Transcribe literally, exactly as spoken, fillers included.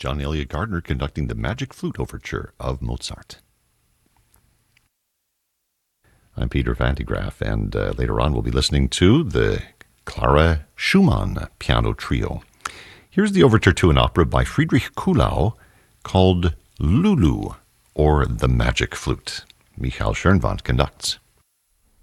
John Elliott Gardner conducting the Magic Flute Overture of Mozart. I'm Peter Van de Graaff, and uh, later on we'll be listening to the Clara Schumann Piano Trio. Here's the overture to an opera by Friedrich Kuhlau called Lulu, or The Magic Flute. Michael Schoenwand conducts.